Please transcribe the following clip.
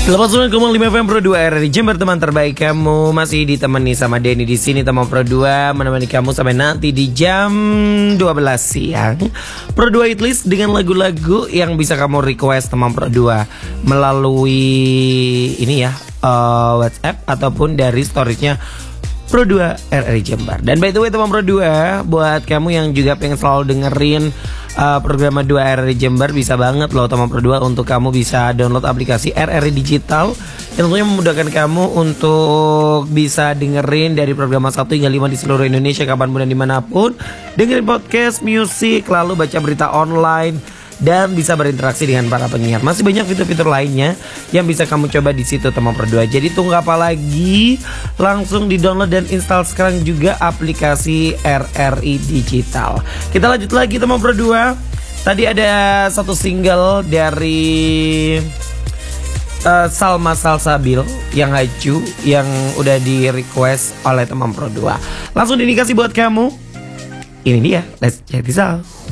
89,5 FM Pro 2 RRI Jember, teman terbaik kamu. Masih ditemani sama Denny di sini, teman Pro 2, menemani kamu sampai nanti di jam 12 siang. Pro 2 Hitlist dengan lagu-lagu yang bisa kamu request, teman Pro 2, melalui ini ya, WhatsApp ataupun dari storage-nya Pro 2 RRI Jember. Dan by the way, teman Pro 2, buat kamu yang juga pengen selalu dengerin program 2 RRI Jember, bisa banget loh teman Pro 2 untuk kamu bisa download aplikasi RRI Digital yang tentunya memudahkan kamu untuk bisa dengerin dari program 1 hingga 5 di seluruh Indonesia, kapanpun dan dimanapun. Dengerin podcast, musik, lalu baca berita online, dan bisa berinteraksi dengan para penyiar. Masih banyak fitur-fitur lainnya yang bisa kamu coba di situ, teman Pro 2. Jadi tunggu apa lagi? Langsung di-download dan install sekarang juga aplikasi RRI Digital. Kita lanjut lagi, teman Pro 2. Tadi ada satu single dari Salma Salsabil yang Hacu, yang udah di request oleh teman Pro 2. Langsung dikasih buat kamu. Ini dia, let's check this out.